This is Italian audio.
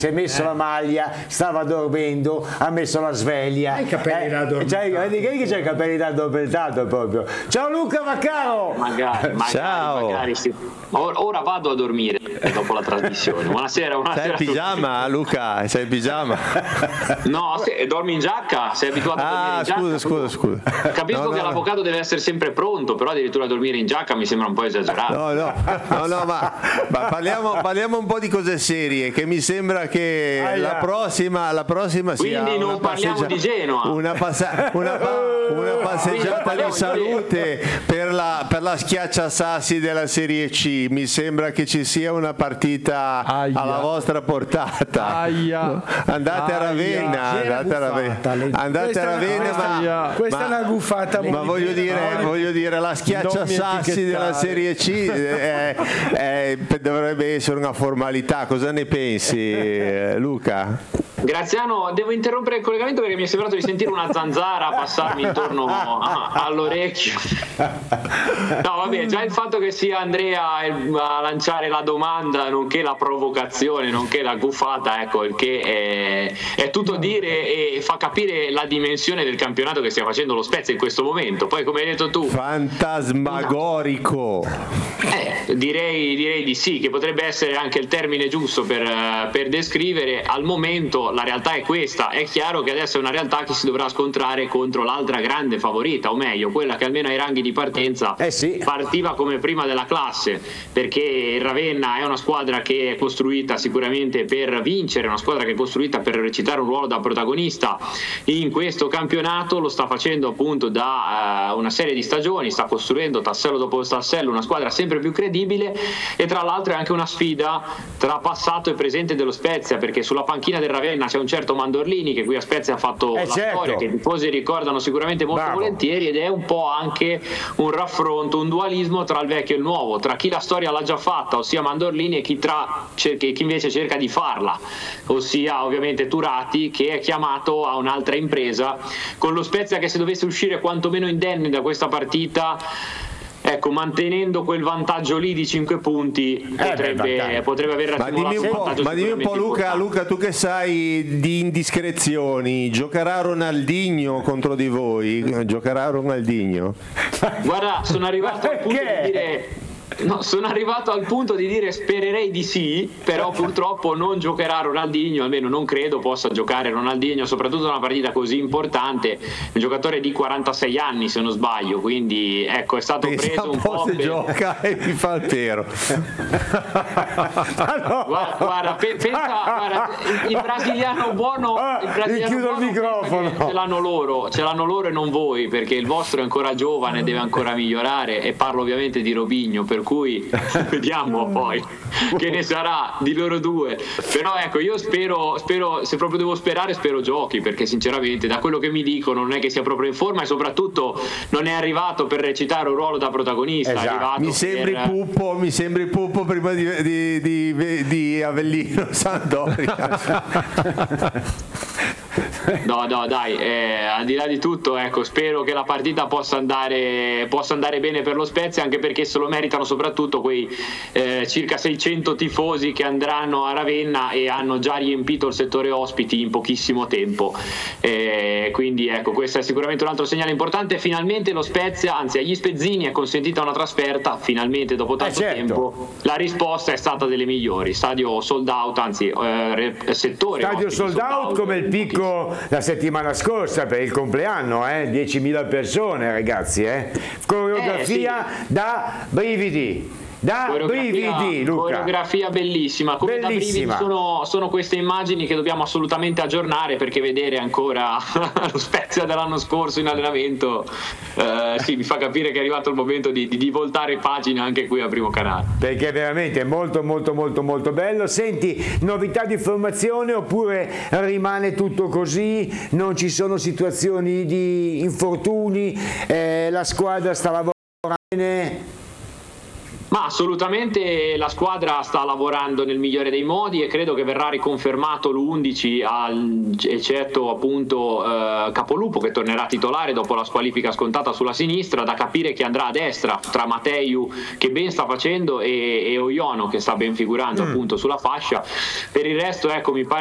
si è messo la maglia, stava dormendo, ha messo la sveglia. I capelli da addormentato. Vedi che c'è i capelli da addormentato proprio. Ciao Luca Vaccaro! Magari sì. Ora vado a dormire dopo la trasmissione. Buonasera. Sei in pigiama, Luca? Sei in pigiama? No, dormi in giacca? Sei abituato a dormire in giacca? Scusa. Capisco che l'avvocato deve essere sempre pronto, però addirittura dormire in giacca mi sembra un po' esagerato. No, ma parliamo un po' di cose serie, che mi sembra che la prossima sia quindi non parliamo di Genoa, una passeggiata di salute per la schiacciasassi della Serie C. Mi sembra che ci sia una partita alla vostra portata. Andate a Ravenna, questa è una guffata. Ma voglio dire la schiacciasassi della Serie C dovrebbe essere una formalità. Cosa ne pensi, Luca? Graziano, devo interrompere il collegamento perché mi è sembrato di sentire una zanzara passarmi intorno all'orecchio. No, vabbè, già il fatto che sia Andrea a lanciare la domanda, nonché la provocazione, nonché la guffata, ecco, il che è tutto dire e fa capire la dimensione del campionato che stia facendo lo Spezia in questo momento. Poi, come hai detto tu, fantasmagorico. Direi di sì, che potrebbe essere anche il termine giusto per descrivere. Al momento la realtà è questa. È chiaro che adesso è una realtà che si dovrà scontrare contro l'altra grande favorita, o meglio quella che almeno ai ranghi di partenza partiva come prima della classe, perché il Ravenna è una squadra che è costruita sicuramente per vincere, una squadra che è costruita per recitare un ruolo da protagonista in questo campionato. Lo sta facendo appunto da una serie di stagioni, sta costruendo tassello dopo tassello una squadra sempre più credibile, e tra l'altro è anche una sfida tra passato e presente dello Spezia, perché sulla panchina del Ravenna c'è un certo Mandorlini che qui a Spezia ha fatto storia che i tifosi ricordano sicuramente molto volentieri, ed è un po' anche un raffronto, un dualismo tra il vecchio e il nuovo, tra chi la storia l'ha già fatta, ossia Mandorlini, e chi invece cerca di farla, ossia ovviamente Turati, che è chiamato a un'altra impresa con lo Spezia, che se dovesse uscire quantomeno indenne da questa partita, ecco, mantenendo quel vantaggio lì di 5 punti potrebbe aver raggiunto un vantaggio. Ma dimmi un po', Luca, tu che sai di indiscrezioni, giocherà Ronaldinho contro di voi? Giocherà Ronaldinho? Guarda, sono arrivato al punto di dire sono arrivato al punto di dire spererei di sì, però purtroppo non giocherà Ronaldinho, almeno non credo possa giocare Ronaldinho, soprattutto in una partita così importante. Un giocatore di 46 anni se non sbaglio, quindi ecco, è stato preso un po' se gioca e mi fa il pero. Guarda, il brasiliano buono, chiudo il microfono. Ce l'hanno loro e non voi, perché il vostro è ancora giovane, deve ancora migliorare, e parlo ovviamente di Robinho, per cui vediamo poi che ne sarà di loro due. Però ecco, io spero, se proprio devo sperare, spero giochi, perché sinceramente da quello che mi dicono non è che sia proprio in forma, e soprattutto non è arrivato per recitare un ruolo da protagonista. È arrivato mi sembri Puppo prima di Avellino Sampdoria. No, dai, al di là di tutto, ecco, spero che la partita possa andare bene per lo Spezia, anche perché se lo meritano soprattutto quei circa 600 tifosi che andranno a Ravenna e hanno già riempito il settore ospiti in pochissimo tempo, quindi ecco, questo è sicuramente un altro segnale importante. Finalmente lo Spezia, anzi agli spezzini è consentita una trasferta, finalmente dopo tanto tempo. La risposta è stata delle migliori, stadio sold out, anzi settore stadio sold out come il picco la settimana scorsa per il compleanno, 10.000 persone, ragazzi, coreografia da brividi. Luca. Coreografia bellissima, come bellissima. Da brividi sono queste immagini che dobbiamo assolutamente aggiornare, perché vedere ancora lo Spezia dell'anno scorso in allenamento mi fa capire che è arrivato il momento di voltare pagina anche qui al Primo Canale, perché è veramente molto molto molto molto bello. Senti, novità di formazione oppure rimane tutto così, non ci sono situazioni di infortuni, la squadra sta lavorando bene? Ma assolutamente la squadra sta lavorando nel migliore dei modi e credo che verrà riconfermato l'11 eccetto appunto Capolupo, che tornerà titolare dopo la squalifica scontata sulla sinistra. Da capire chi andrà a destra tra Matteiu, che ben sta facendo, e Oiono, che sta ben figurando appunto sulla fascia. Per il resto, ecco, mi pare